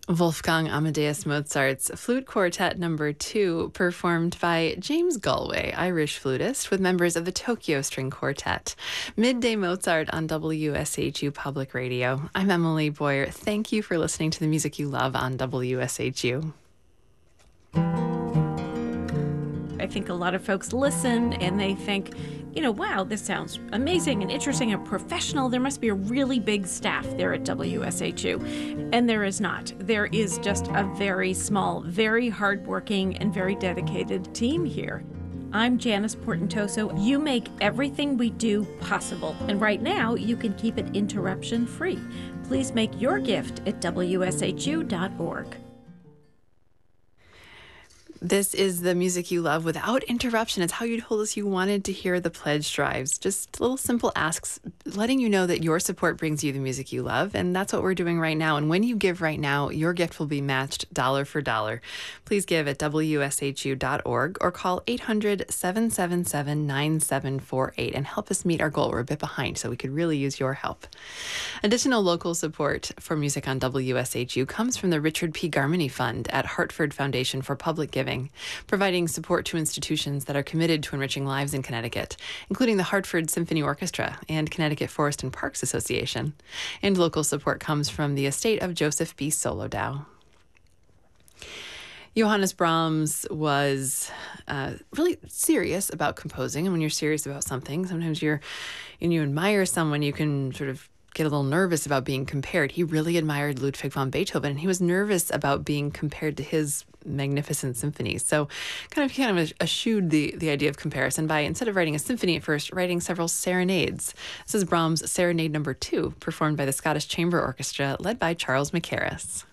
Wolfgang Amadeus Mozart's Flute Quartet No. 2, performed by James Galway, Irish flutist, with members of the Tokyo String Quartet. Midday Mozart on WSHU Public Radio. I'm Emily Boyer. Thank you for listening to the music you love on WSHU. I think a lot of folks listen and they think, wow, this sounds amazing and interesting and professional. There must be a really big staff there at WSHU. And there is not. There is just a very small, very hardworking, and very dedicated team here. I'm Janice Portentoso. You make everything we do possible. And right now, you can keep it interruption-free. Please make your gift at WSHU.org. This is the music you love without interruption. It's how you told us you wanted to hear the pledge drives. Just little simple asks, letting you know that your support brings you the music you love. And that's what we're doing right now. And when you give right now, your gift will be matched dollar for dollar. Please give at WSHU.org or call 800-777-9748 and help us meet our goal. We're a bit behind, so we could really use your help. Additional local support for music on WSHU comes from the Richard P. Garmany Fund at Hartford Foundation for Public Giving, providing support to institutions that are committed to enriching lives in Connecticut, including the Hartford Symphony Orchestra and Connecticut Forest and Parks Association. And local support comes from the estate of Joseph B. Solodow. Johannes Brahms was really serious about composing. And when you're serious about something, sometimes you admire someone, you can sort of get a little nervous about being compared. He really admired Ludwig van Beethoven, and he was nervous about being compared to his magnificent symphonies. So kind of eschewed the idea of comparison by, instead of writing a symphony at first, writing several serenades. This is Brahms' Serenade No. 2, performed by the Scottish Chamber Orchestra, led by Charles Mackerras.